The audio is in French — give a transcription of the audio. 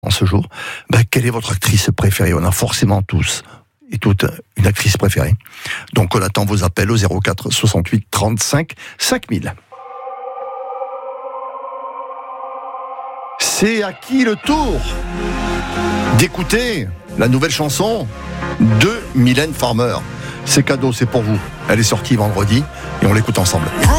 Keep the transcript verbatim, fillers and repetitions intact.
en ce jour. Ben, quelle est votre actrice préférée? On a forcément tous et toutes une actrice préférée. Donc on attend vos appels au zéro quatre soixante-huit trente-cinq cinq mille. C'est à qui le tour d'écouter la nouvelle chanson de Mylène Farmer. C'est cadeau, c'est pour vous. Elle est sortie vendredi et on l'écoute ensemble.